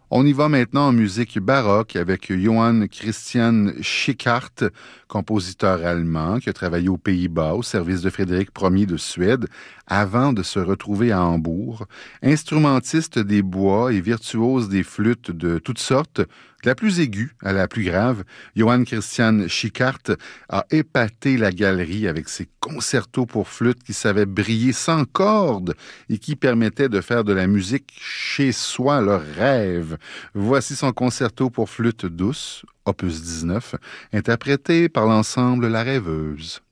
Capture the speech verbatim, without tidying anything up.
On y va maintenant en musique baroque avec Johann Christian Schickhardt, compositeur allemand qui a travaillé aux Pays-Bas au service de Frédéric Ier de Suède avant de se retrouver à Hambourg. Instrumentiste des bois et virtuose des flûtes de toutes sortes, de la plus aiguë à la plus grave, Johann Christian Schickhardt a épaté la galerie avec ses concertos pour flûte qui savaient briller sans cordes et qui permettaient de faire de la musique chez soi leur rêve. Voici son concerto pour flûte douce, opus dix-neuf, interprété par l'ensemble La Rêveuse.